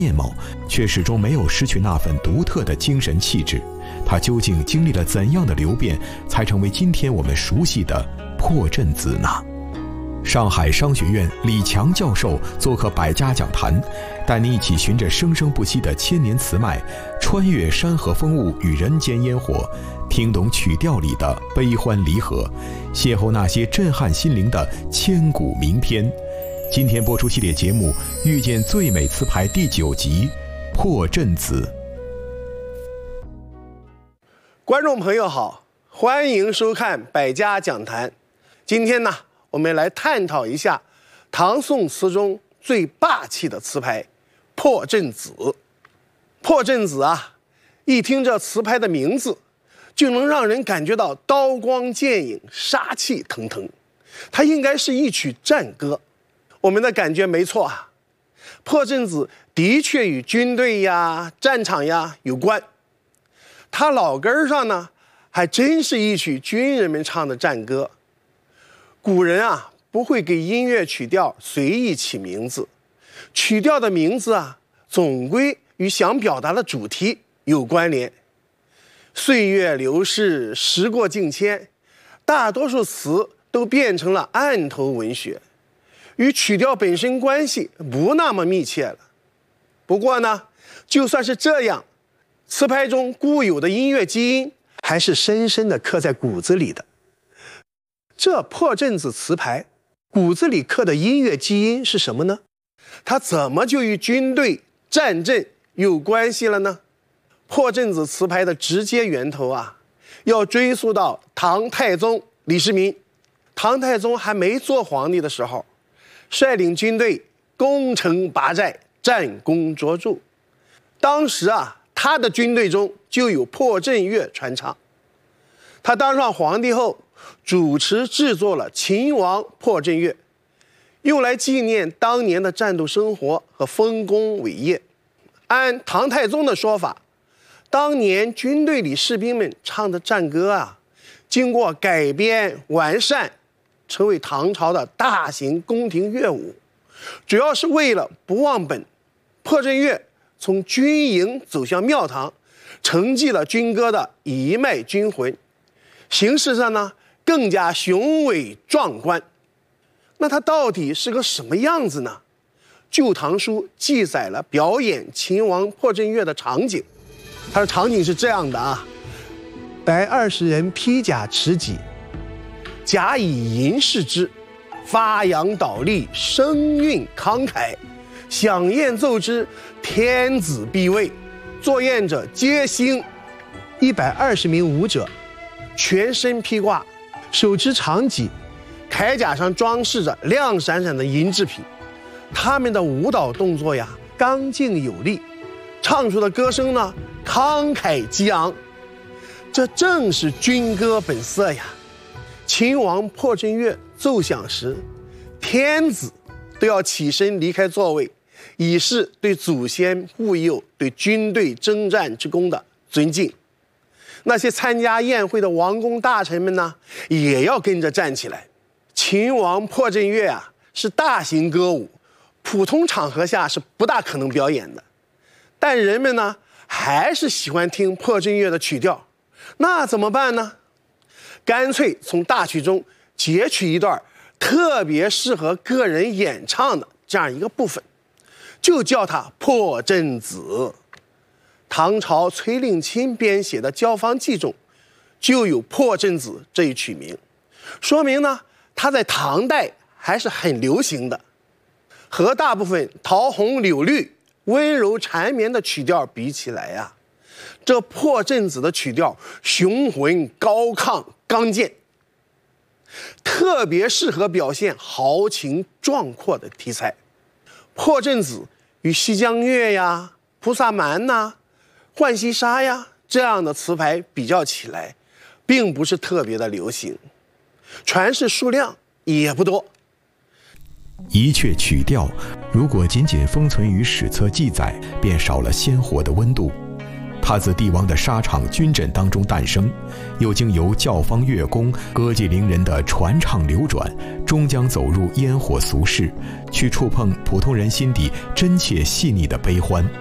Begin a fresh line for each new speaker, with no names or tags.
面貌，却始终没有失去那份独特的精神气质。它究竟经历了怎样的流变，才成为今天我们熟悉的破阵子呢？上海商学院李强教授做客百家讲坛，带你一起循着生生不息的千年词脉，穿越山河风物与人间烟火，听懂曲调里的悲欢离合，邂逅那些震撼心灵的千古名篇。今天播出系列节目《遇见最美词牌》第9集《破阵子》。
观众朋友好，欢迎收看百家讲坛。今天呢，我们来探讨一下唐宋词中最霸气的词牌破阵子。破阵子啊，一听这词牌的名字，就能让人感觉到刀光剑影，杀气腾腾。它应该是一曲战歌。我们的感觉没错啊，破阵子的确与军队呀、战场呀有关。它老根上呢，还真是一曲军人们唱的战歌。古人啊，不会给音乐曲调随意起名字，曲调的名字啊，总归与想表达的主题有关联。岁月流逝，时过境迁，大多数词都变成了案头文学，与曲调本身关系不那么密切了。不过呢，就算是这样，词牌中固有的音乐基因还是深深地刻在骨子里的。这破阵子词牌骨子里刻的音乐基因是什么呢？它怎么就与军队战阵有关系了呢？破阵子词牌的直接源头啊，要追溯到唐太宗李世民。唐太宗还没做皇帝的时候，率领军队攻城拔寨，战功卓著。当时啊，他的军队中就有破阵乐传唱。他当上皇帝后，主持制作了秦王破阵乐，用来纪念当年的战斗生活和丰功伟业。按唐太宗的说法，当年军队里士兵们唱的战歌啊，经过改编完善，成为唐朝的大型宫廷乐舞，主要是为了不忘本。破阵乐从军营走向庙堂，承继了军歌的一脉军魂，形式上呢更加雄伟壮观。那它到底是个什么样子呢？《旧唐书》记载了表演秦王破阵乐的场景。它的场景是这样的啊：白20人披甲持戟，甲以银饰之，发扬倒立，声韵慷慨，响宴奏之，天子必位，作宴者皆兴。120名舞者，全身披挂，手持长戟，铠甲上装饰着亮闪闪的银制品。他们的舞蹈动作呀，刚劲有力，唱出的歌声呢，慷慨激昂。这正是军歌本色呀。秦王破阵乐奏响时，天子都要起身离开座位，以示对祖先护佑、对军队征战之功的尊敬。那些参加宴会的王公大臣们呢，也要跟着站起来。秦王破阵乐啊，是大型歌舞，普通场合下是不大可能表演的。但人们呢，还是喜欢听破阵乐的曲调，那怎么办呢？干脆从大曲中截取一段特别适合个人演唱的这样一个部分，就叫它破阵子。唐朝崔令钦编写的《交坊记》中就有破阵子这一曲名，说明呢，它在唐代还是很流行的。和大部分桃红柳绿、温柔缠绵的曲调比起来呀，这破阵子的曲调雄浑高亢刚健，特别适合表现豪情壮阔的题材。破阵子与西江月呀、菩萨蛮呐、浣溪沙呀这样的词牌比较起来，并不是特别的流行，传世数量也不多。
一阙曲调如果仅仅封存于史册记载，便少了鲜活的温度。 它自帝王的沙场军阵当中诞生，又经由教坊乐工、歌伎伶人的传唱流转，终将走入烟火俗世，去触碰普通人心底真切细腻的悲欢。